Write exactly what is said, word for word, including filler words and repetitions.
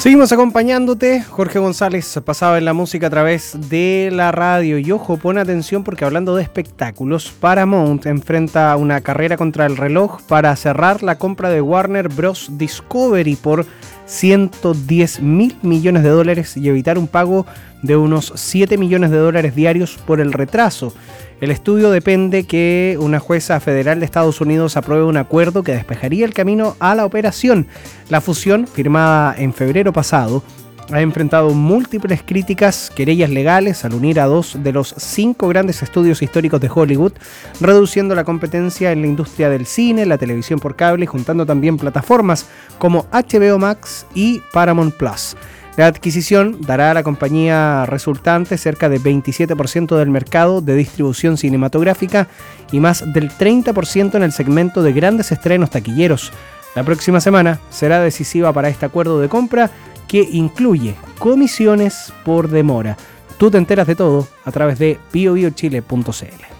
Seguimos acompañándote, Jorge González pasaba en la música a través de la radio. Y ojo, pon atención porque hablando de espectáculos, Paramount enfrenta una carrera contra el reloj para cerrar la compra de Warner Bros. Discovery por ciento diez mil millones de dólares y evitar un pago de unos siete millones de dólares diarios por el retraso. El estudio depende que una jueza federal de Estados Unidos apruebe un acuerdo que despejaría el camino a la operación. La fusión, firmada en febrero pasado, ha enfrentado múltiples críticas, querellas legales al unir a dos de los cinco grandes estudios históricos de Hollywood, reduciendo la competencia en la industria del cine, la televisión por cable y juntando también plataformas como H B O Max y Paramount Plus. La adquisición dará a la compañía resultante cerca del veintisiete por ciento del mercado de distribución cinematográfica y más del treinta por ciento en el segmento de grandes estrenos taquilleros. La próxima semana será decisiva para este acuerdo de compra que incluye comisiones por demora. Tú te enteras de todo a través de bio bio chile punto c l.